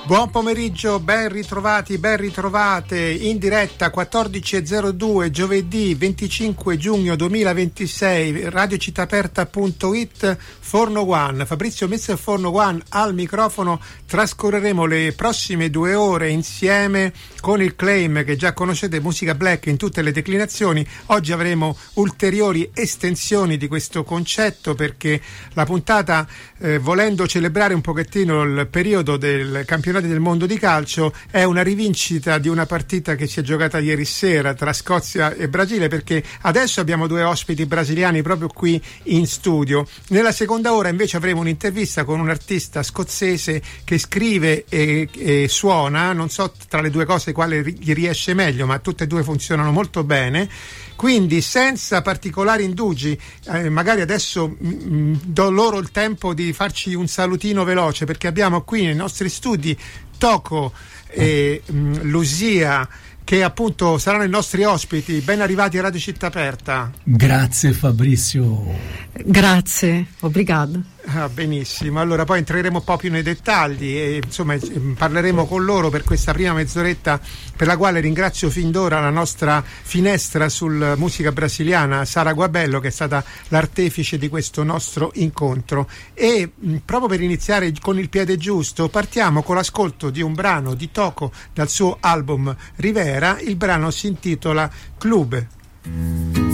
Buon pomeriggio, ben ritrovati, ben ritrovate, in diretta 14.02 giovedì 25 giugno 2026, radiocittaaperta.it, Forno One, Fabrizio Mezzo e Forno One al microfono. Trascorreremo le prossime 2 ore insieme con il claim che già conoscete, musica black in tutte le declinazioni. Oggi avremo ulteriori estensioni di questo concetto perché la puntata, volendo celebrare un pochettino il periodo del campionato del mondo di calcio, è una rivincita di una partita che si è giocata ieri sera tra Scozia e Brasile, perché adesso abbiamo 2 ospiti brasiliani proprio qui in studio. Nella seconda ora invece avremo un'intervista con un artista scozzese che scrive e suona, non so tra le 2 cose quale gli riesce meglio, ma tutte e 2 funzionano molto bene. Quindi senza particolari indugi, magari adesso do loro il tempo di farci un salutino veloce, perché abbiamo qui nei nostri studi Toco e Lucia, che appunto saranno i nostri ospiti. Ben arrivati a Radio Città Aperta. Grazie Fabrizio. Grazie, obrigado. Benissimo, allora poi entreremo un po' più nei dettagli e insomma parleremo con loro per questa prima mezz'oretta, per la quale ringrazio fin d'ora la nostra finestra sul musica brasiliana, Sara Guabello, che è stata l'artefice di questo nostro incontro. E proprio per iniziare con il piede giusto partiamo con l'ascolto di un brano di Toco dal suo album Rivera. Il brano si intitola Club.